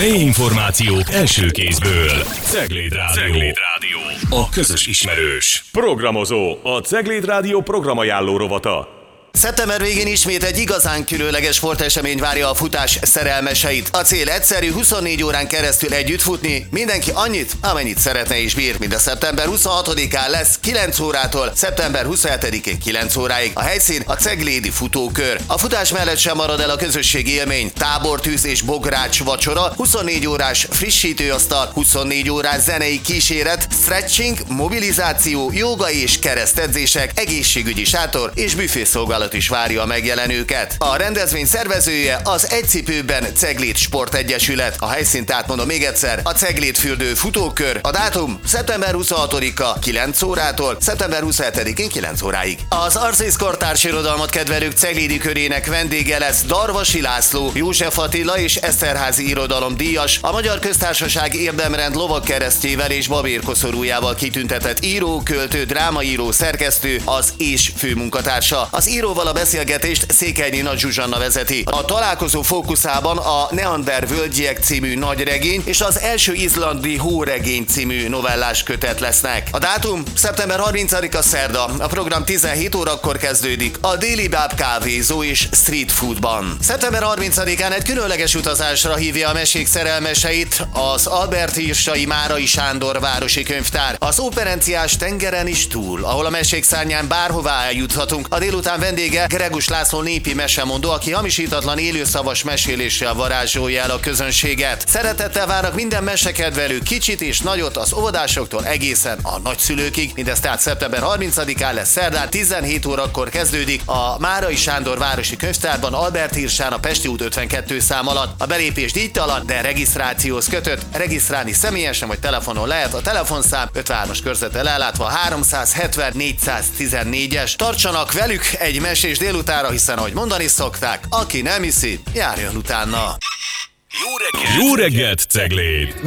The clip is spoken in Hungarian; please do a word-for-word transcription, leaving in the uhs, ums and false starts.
Helyi információk első kézből. Cegléd Rádió. Cegléd Rádió. A közös ismerős. Programozó. A Cegléd Rádió programajánló rovata. Szeptember végén ismét egy igazán különleges sportesemény várja a futás szerelmeseit. A cél egyszerű, huszonnégy órán keresztül együtt futni, mindenki annyit, amennyit szeretne és bír. Mind a szeptember huszonhatodikán lesz kilenc órától szeptember huszonhetedikén kilenc óráig. A helyszín a Ceglédi Futókör. A futás mellett sem marad el a közösségi élmény, tábortűz és bogrács vacsora, huszonnégy órás frissítőasztal, huszonnégy órás zenei kíséret, stretching, mobilizáció, jóga és keresztedzések, egészségügyi sátor és büfészolgálat is várja a megjelenőket. A rendezvény szervezője az Egycipőben Cegléd Sportegyesület. A helyszínt átmondom még egyszer, a Ceglédfürdő Futókör. A dátum szeptember huszonhatodika kilenc órától szeptember huszonhetedikén kilenc óráig. Az Arcész kortárs irodalmat kedvelők ceglédi körének vendége lesz Darvasi László, József Attila és Eszterházy irodalomdíjas, a Magyar Köztársaság érdemrend lovagkeresztjével és babérkoszorújával kitüntetett író, költő, drámaíró, szerkesztő, az és főmunkatársa. Az íróval a beszélgetést Székelyné Nagy Zsuzsanna vezeti. A találkozó fókuszában a Neander völgyiek című nagyregény és az első izlandi hóregény című novellás kötet lesznek. A dátum szeptember harmincadika szerda. A program tizenhét órakor kezdődik a Déli Báb kávézó és street foodban. szeptember harmincadikán egy különleges utazásra hívja a mesék szerelmeseit az Albert Hirsai Márai Sándor városi könyvtár. Az operenciás tengeren is túl, ahol a mesék szárnyán bárhová eljuthatunk. A délután vendége Gregus László népi mesemondó, aki hamisítatlan élőszavas meséléssel varázsolja el a közönséget. Szeretettel várnak minden mesekedvelő, kicsit és nagyot, az óvodásoktól egészen a nagyszülőkig. Mindez tehát szeptember harmincadikán lesz szerdán, tizenhét órakor kezdődik a Márai Sándor városi könyvtárban, Albert Hirsán, a Pesti út ötvenkettő szám alatt. A belépés díjtalan, de regisztrációhoz kötött. Regisztrálni személyesen vagy telefonon lehet. A telefonszám ötvenhármas körzettel ellátva háromszázhetven négyszáztizennégyes. Tartsanak velük egy mesés délutára, hiszen ahogy mondani szokták, aki nem hiszi, járjon utána. Jó reggelt! Jó reggelt, Cegléd!